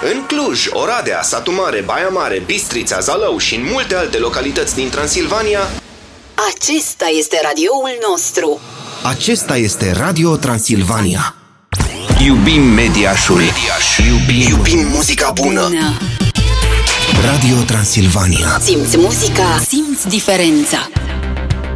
În Cluj, Oradea, Satu Mare, Baia Mare, Bistrița, Zalău și în multe alte localități din Transilvania. Acesta este radioul nostru. Acesta este Radio Transilvania. Iubim Mediașul. Iubim muzica bună. Radio Transilvania. Simți muzica, simți diferența.